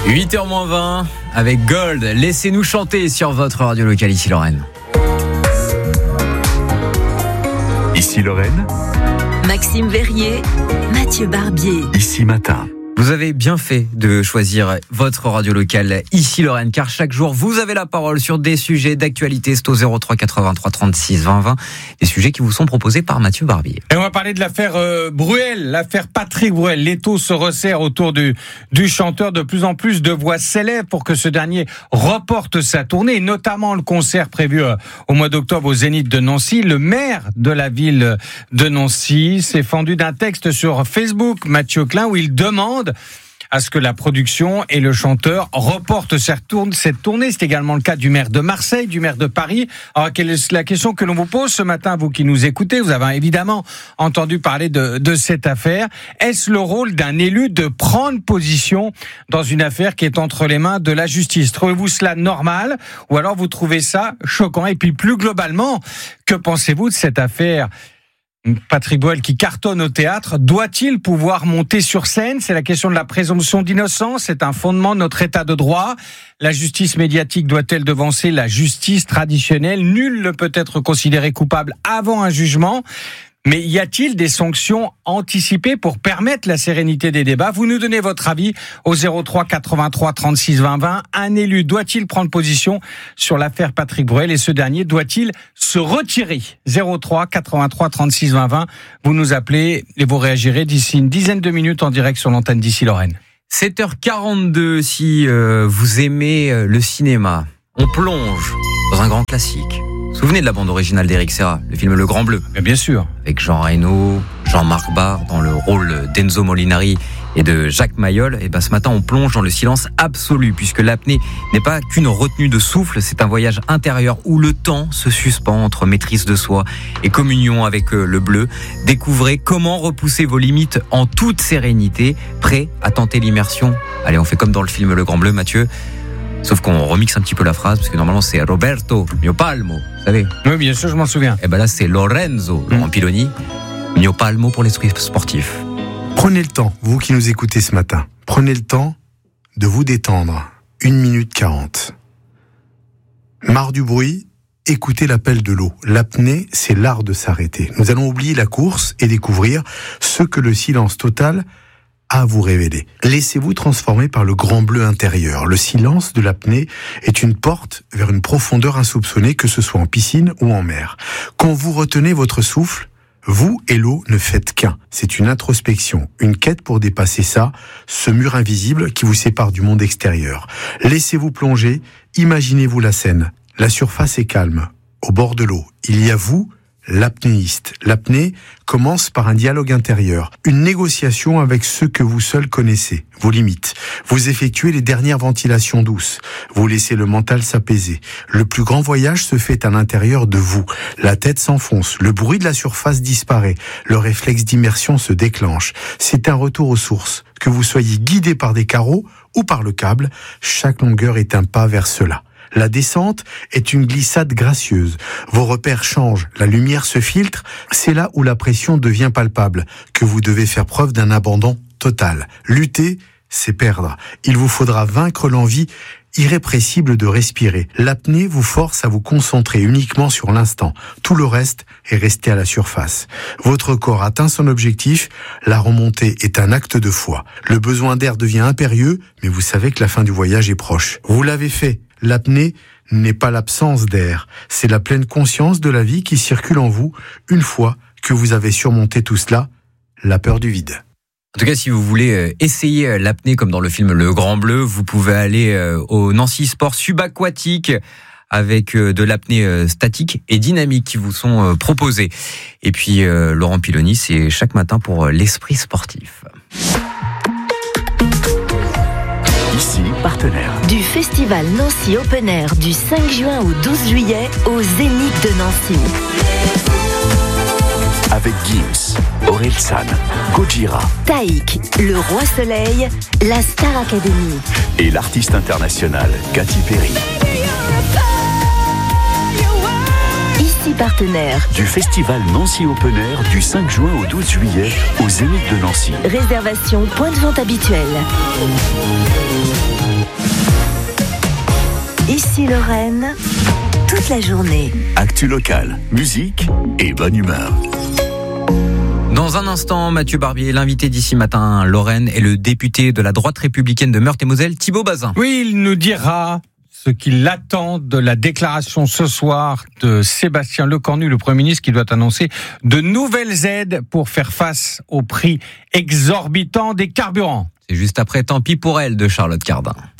8h-20 avec Gold. Laissez-nous chanter sur votre radio locale ici Lorraine. Ici Lorraine. Maxime Verrier, Mathieu Barbier. Ici Matin. Vous avez bien fait de choisir votre radio locale ici Lorraine, car chaque jour vous avez la parole sur des sujets d'actualité. C'est au 03 83 36 20 20, des sujets qui vous sont proposés par Mathieu Barbier. Et on va parler de l'affaire Bruel, l'affaire Patrick Bruel. L'étau se resserre autour du chanteur. De plus en plus de voix s'élèvent pour que ce dernier reporte sa tournée, notamment le concert prévu au mois d'octobre au Zénith de Nancy. Le maire de la ville de Nancy s'est fendu d'un texte sur Facebook, Mathieu Klein, où il demande à ce que la production et le chanteur reportent cette tournée. C'est également le cas du maire de Marseille, du maire de Paris. Alors, quelle est la question que l'on vous pose ce matin, vous qui nous écoutez? Vous avez évidemment entendu parler de cette affaire. Est-ce le rôle d'un élu de prendre position dans une affaire qui est entre les mains de la justice? Trouvez-vous cela normal ou alors vous trouvez ça choquant? Et puis plus globalement, que pensez-vous de cette affaire? Patrick Bruel qui cartonne au théâtre, doit-il pouvoir monter sur scène? C'est la question de la présomption d'innocence, c'est un fondement de notre état de droit. La justice médiatique doit-elle devancer la justice traditionnelle? Nul ne peut être considéré coupable avant un jugement. Mais y a-t-il des sanctions anticipées pour permettre la sérénité des débats? Vous nous donnez votre avis au 03 83 36 20 20. Un élu doit-il prendre position sur l'affaire Patrick Bruel et ce dernier doit-il se retirer? 03 83 36 20 20. Vous nous appelez et vous réagirez d'ici une dizaine de minutes en direct sur l'antenne d'Ici Lorraine. 7h42, si vous aimez le cinéma, on plonge dans un grand classique. Vous vous souvenez de la bande originale d'Éric Serra, le film Le Grand Bleu? Mais bien sûr. Avec Jean Reno, Jean-Marc Barr dans le rôle d'Enzo Molinari et de Jacques Mayol. Et ce matin, on plonge dans le silence absolu, puisque l'apnée n'est pas qu'une retenue de souffle, c'est un voyage intérieur où le temps se suspend entre maîtrise de soi et communion avec le bleu. Découvrez comment repousser vos limites en toute sérénité, prêt à tenter l'immersion. Allez, on fait comme dans le film Le Grand Bleu, Mathieu. Sauf qu'on remixe un petit peu la phrase, parce que normalement c'est Roberto Mio Palmo, vous savez. Oui, bien sûr, je m'en souviens. Et là c'est Lorenzo Rampiloni, Mio Palmo pour l'esprit sportif. Prenez le temps, vous qui nous écoutez ce matin, prenez le temps de vous détendre. 1 minute 40. Marre du bruit? Écoutez l'appel de l'eau. L'apnée, c'est l'art de s'arrêter. Nous allons oublier la course et découvrir ce que le silence total à vous révéler. Laissez-vous transformer par le grand bleu intérieur. Le silence de l'apnée est une porte vers une profondeur insoupçonnée, que ce soit en piscine ou en mer. Quand vous retenez votre souffle, vous et l'eau ne faites qu'un. C'est une introspection, une quête pour dépasser ce mur invisible qui vous sépare du monde extérieur. Laissez-vous plonger, imaginez-vous la scène. La surface est calme. Au bord de l'eau, il y a vous, l'apnéiste. L'apnée commence par un dialogue intérieur, une négociation avec ceux que vous seul connaissez, vos limites. Vous effectuez les dernières ventilations douces. Vous laissez le mental s'apaiser. Le plus grand voyage se fait à l'intérieur de vous. La tête s'enfonce, le bruit de la surface disparaît, le réflexe d'immersion se déclenche. C'est un retour aux sources. Que vous soyez guidé par des carreaux ou par le câble, chaque longueur est un pas vers cela. La descente est une glissade gracieuse. Vos repères changent, la lumière se filtre. C'est là où la pression devient palpable, que vous devez faire preuve d'un abandon total. Lutter, c'est perdre. Il vous faudra vaincre l'envie irrépressible de respirer. L'apnée vous force à vous concentrer uniquement sur l'instant. Tout le reste est resté à la surface. Votre corps atteint son objectif. La remontée est un acte de foi. Le besoin d'air devient impérieux, mais vous savez que la fin du voyage est proche. Vous l'avez fait. L'apnée n'est pas l'absence d'air, c'est la pleine conscience de la vie qui circule en vous une fois que vous avez surmonté tout cela, la peur du vide. En tout cas, si vous voulez essayer l'apnée comme dans le film Le Grand Bleu, vous pouvez aller au Nancy Sport subaquatique avec de l'apnée statique et dynamique qui vous sont proposées. Et puis Laurent Piloni, c'est chaque matin pour l'esprit sportif. Ici, partenaire Du festival Nancy Open Air du 5 juin au 12 juillet au Zénith de Nancy. avec Gims, Orelsan, Gojira, Taïk, le Roi Soleil, la Star Academy et l'artiste international Katy Perry. Ici partenaire. Du festival Nancy Open Air du 5 juin au 12 juillet au Zénith de Nancy. Réservation point de vente habituelle. Nancy-Lorraine, toute la journée. Actu locale, musique et bonne humeur. Dans un instant, Mathieu Barbier, l'invité d'ici matin, Lorraine, est le député de la droite républicaine de Meurthe-et-Moselle, Thibault Bazin. Oui, il nous dira ce qu'il attend de la déclaration ce soir de Sébastien Lecornu, le Premier ministre, qui doit annoncer de nouvelles aides pour faire face au prix exorbitant des carburants. C'est juste après Tant pis pour elle de Charlotte Cardin.